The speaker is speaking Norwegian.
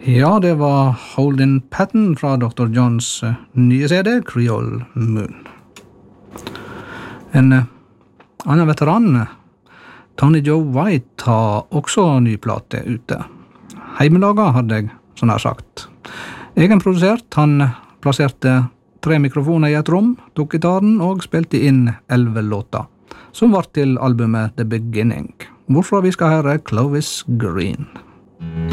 Ja, det var Holden Patton fra Dr. Johns nye CD, Creole Moon. En annen veteran, Tony Joe White, har også ny plate ute. Heimelaga, hadde jeg sånn her sagt. Egenprodusert, han plasserte 3 mikrofoner i et rom, tok gitaren og spilte inn 11 låter, som var til albumet The Beginning, hvorfra vi skal høre Clovis Green.